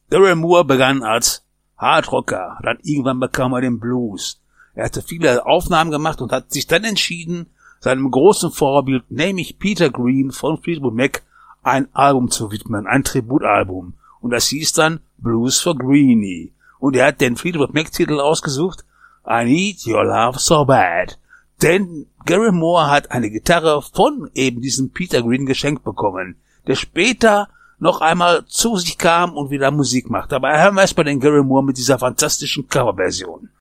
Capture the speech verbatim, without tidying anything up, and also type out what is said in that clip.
Gary Moore begann als Hardrocker, dann irgendwann bekam er den Blues. Er hatte viele Aufnahmen gemacht und hat sich dann entschieden, seinem großen Vorbild, nämlich Peter Green von Fleetwood Mac, ein Album zu widmen, ein Tributalbum. Und das hieß dann Blues for Greenie. Und er hat den Fleetwood Mac-Titel ausgesucht, I Need Your Love So Bad. Denn Gary Moore hat eine Gitarre von eben diesem Peter Green geschenkt bekommen, der später noch einmal zu sich kam und wieder Musik macht. Aber hören wir erst mal den Gary Moore mit dieser fantastischen Coverversion.